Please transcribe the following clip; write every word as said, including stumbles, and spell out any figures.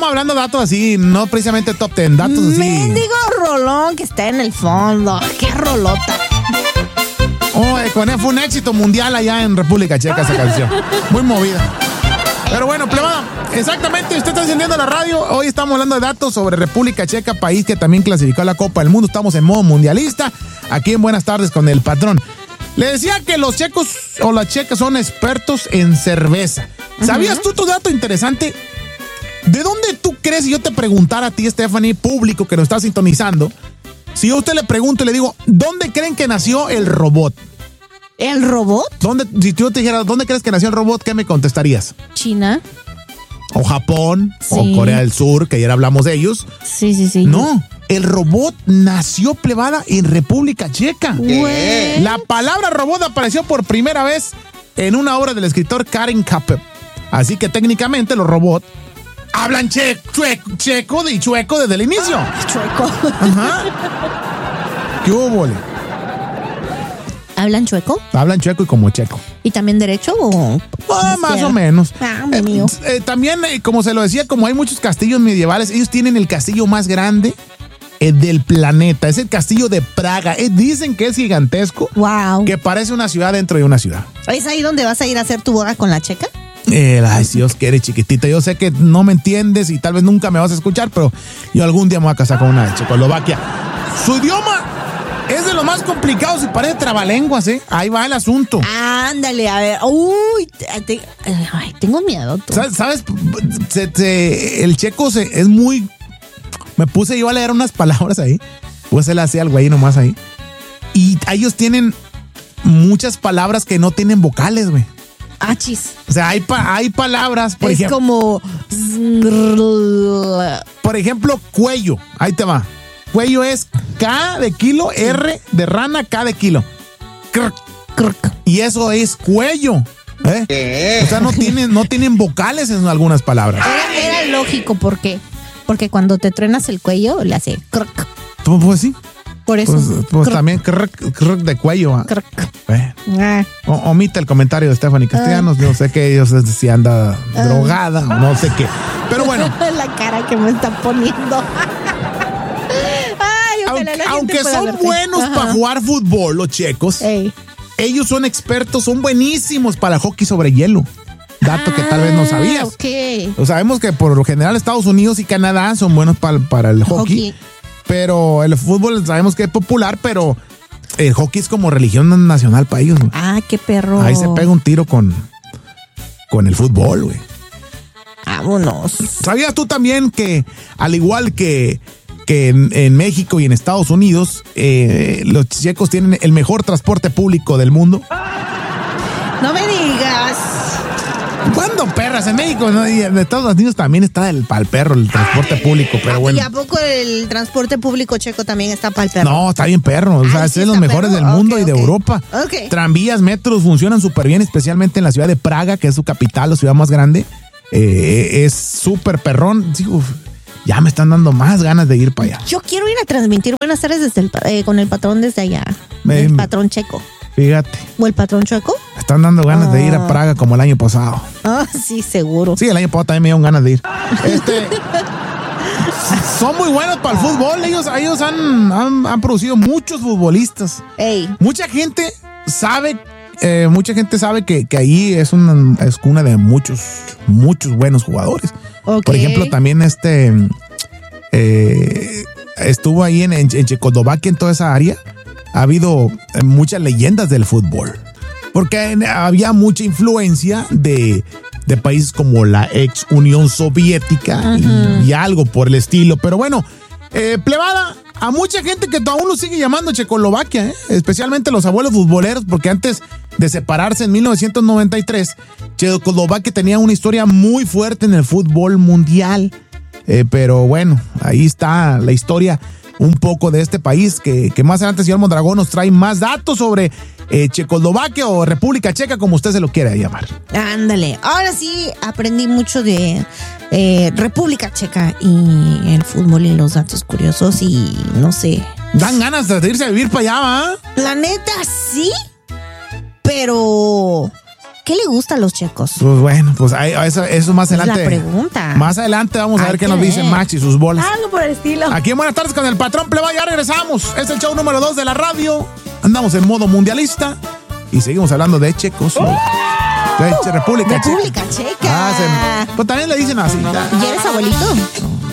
estamos hablando de datos así, no precisamente top ten, datos así. Mendigo rolón que está en el fondo. ¡Qué rolota! Oh, con él fue un éxito mundial allá en República Checa esa canción. Muy movida. Pero bueno, plebada, exactamente, usted está encendiendo la radio. Hoy estamos hablando de datos sobre República Checa, país que también clasificó a la Copa del Mundo. Estamos en modo mundialista, aquí en Buenas Tardes con el patrón. Le decía que los checos o las checas son expertos en cerveza. Uh-huh. ¿Sabías tú tu dato interesante? ¿De dónde tú crees, si yo te preguntara a ti, Stephanie, público que nos está sintonizando, si yo a usted le pregunto y le digo, ¿dónde creen que nació el robot? ¿El robot? ¿Dónde, si yo te dijera, ¿dónde crees que nació el robot? ¿Qué me contestarías? China. O Japón, sí. O Corea del Sur, que ayer hablamos de ellos. Sí, sí, sí. No, el robot nació, plebada, en República Checa. ¿Qué? La palabra robot apareció por primera vez en una obra del escritor Karen Kappe. Así que técnicamente los robots hablan che, chue, checo y chueco desde el inicio. Ah, chueco. Ajá. ¿Qué hubo, bole? ¿Hablan chueco? Hablan chueco y como checo. ¿Y también derecho o...? Ah, más o menos. Ah, mi mío. Eh, eh, también, eh, como se lo decía, como hay muchos castillos medievales, ellos tienen el castillo más grande eh, del planeta. Es el castillo de Praga. Eh, dicen que es gigantesco. Wow. Que parece una ciudad dentro de una ciudad. ¿Es ahí donde vas a ir a hacer tu boda con la checa? Eh, ay, si Dios quiere, chiquitita. Yo sé que no me entiendes y tal vez nunca me vas a escuchar, pero yo algún día me voy a casar con una de Checoslovaquia. Su idioma es de los más complicados y parece trabalenguas, ¿eh? Ahí va el asunto. Ándale, a ver. Uy, te, ay, tengo miedo. Tú. ¿Sabes? ¿Sabes? Se, se, el checo se, es muy... Me puse yo a leer unas palabras ahí. Pues se le hacía al güey nomás ahí. Y ellos tienen muchas palabras que no tienen vocales, güey. Ah, chis. O sea, hay, pa, hay palabras, por es ejemplo... como... Por ejemplo, cuello. Ahí te va. Cuello es K de kilo, R de rana, K de kilo. Krk, krk. Y eso es cuello. ¿Eh? O sea, no tienen, no tienen vocales en algunas palabras. Era, era lógico, ¿por qué? Porque cuando te truenas el cuello, le hace krk. Pues sí. Por eso. Pues, pues también krk, krk de cuello. ¿eh? Krk. Eh. Ah. O, omite el comentario de Stephanie Castellanos. Yo sé que ellos si anda ah. drogada o no sé qué. Pero bueno. La cara que me está poniendo. Aunque, aunque son verte. buenos Ajá. para jugar fútbol, los checos, Ey. ellos son expertos, son buenísimos para el hockey sobre hielo. Dato ah, que tal vez no sabías. Okay. O sabemos que por lo general Estados Unidos y Canadá son buenos para, para el hockey, hockey, pero el fútbol sabemos que es popular, pero el hockey es como religión nacional para ellos. Güey. Ah, qué perro. Ahí se pega un tiro con, con el fútbol, güey. Vámonos. ¿Sabías tú también que, al igual que que en, en México y en Estados Unidos, eh, los checos tienen el mejor transporte público del mundo? No me digas. ¿Cuándo, perras? En México, ¿no? Y en Estados Unidos también está el pa'l perro, el transporte público, pero bueno. ¿Y a poco el transporte público checo también está pa'l perro? No, está bien perro. O sea, Ay, es sí de los mejores perro? del mundo okay, y de okay. Europa. Okay. Tranvías, metros funcionan súper bien, especialmente en la ciudad de Praga, que es su capital, la ciudad más grande. Eh, es súper perrón. Sí, uf. Ya me están dando más ganas de ir para allá. Yo quiero ir a transmitir buenas tardes desde el, eh, con el patrón desde allá. Me, el patrón checo. Fíjate. ¿O el patrón chueco? Me están dando ganas oh. de ir a Praga como el año pasado. Ah, oh, sí, seguro. Sí, el año pasado también me dieron ganas de ir. Este, son muy buenos para el fútbol. Ellos, ellos han, han, han producido muchos futbolistas. Ey. Mucha gente sabe... Eh, mucha gente sabe que, que ahí es una es cuna de muchos, muchos buenos jugadores. Okay. Por ejemplo, también este eh, estuvo ahí en, en, en Checoslovaquia, en toda esa área. Ha habido muchas leyendas del fútbol. Porque había mucha influencia de, de países como la ex Unión Soviética y, y algo por el estilo. Pero bueno, eh, plebada, a mucha gente que aún lo sigue llamando Checoslovaquia, ¿eh? Especialmente los abuelos futboleros, porque antes de separarse en mil novecientos noventa y tres, Checoslovaquia tenía una historia muy fuerte en el fútbol mundial. Eh, pero bueno, ahí está la historia un poco de este país, que, que más adelante el señor Mondragón nos trae más datos sobre eh, Checoslovaquia o República Checa, como usted se lo quiera llamar. Ándale, ahora sí aprendí mucho de eh, República Checa y el fútbol y los datos curiosos y no sé. Dan ganas de irse a vivir para allá, ¿va? La neta, sí, pero ¿Qué le gusta a los checos? Pues bueno, pues ahí, eso, eso más Es adelante. la pregunta. Más adelante vamos a Hay ver qué que nos dice ver. Max y sus bolas. Algo por el estilo. Aquí en Buenas Tardes con el Patrón Plebao, ya regresamos. Es el show número dos de la radio. Andamos en modo mundialista y seguimos hablando de Checoslovaquia. De República Checa. República Checa. Ah, se- pues también le dicen así. ¿Y eres abuelito?